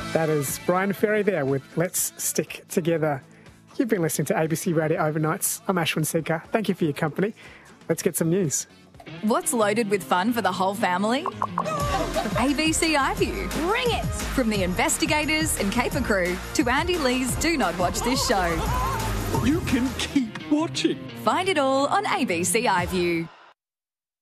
That is Brian Ferry there with Let's Stick Together. You've been listening to ABC Radio Overnights. I'm Ashwin Seeker. Thank you for your company. Let's get some news. What's loaded with fun for the whole family? ABC iView. Bring it! From the investigators and caper crew to Andy Lee's Do Not Watch This Show. You can keep watching. Find it all on ABC iView.